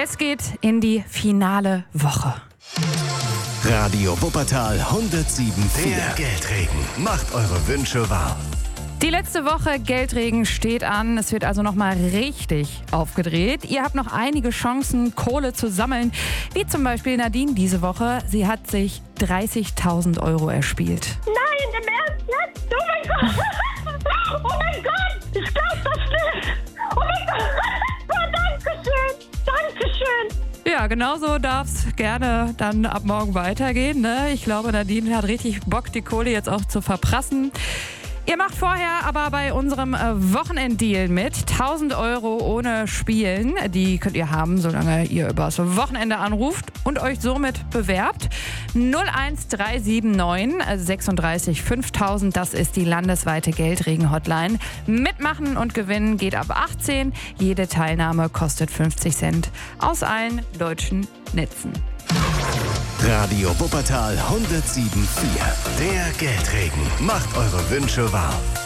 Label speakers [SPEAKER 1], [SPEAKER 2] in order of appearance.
[SPEAKER 1] Es geht in die finale Woche.
[SPEAKER 2] Radio Wuppertal 107.4. Der Geldregen macht eure Wünsche wahr.
[SPEAKER 1] Die letzte Woche Geldregen steht an. Es wird also nochmal richtig aufgedreht. Ihr habt noch einige Chancen, Kohle zu sammeln. Wie zum Beispiel Nadine diese Woche. Sie hat sich 30.000 € erspielt.
[SPEAKER 3] Nein, im Ernst jetzt? Oh mein Gott! Oh mein Gott! Ich glaub das nicht! Oh mein Gott! Dankeschön! Dankeschön!
[SPEAKER 1] Ja, genauso darf es gerne dann ab morgen weitergehen. Ne? Ich glaube, Nadine hat richtig Bock, die Kohle jetzt auch zu verprassen. Ihr macht vorher aber bei unserem Wochenenddeal mit 1.000 € ohne Spielen. Die könnt ihr haben, solange ihr übers Wochenende anruft und euch somit bewerbt. 01379 36 5000, das ist die landesweite Geldregen-Hotline. Mitmachen und gewinnen geht ab 18. Jede Teilnahme kostet 50 Cent aus allen deutschen Netzen.
[SPEAKER 2] Radio Wuppertal 107.4. Der Geldregen macht eure Wünsche wahr.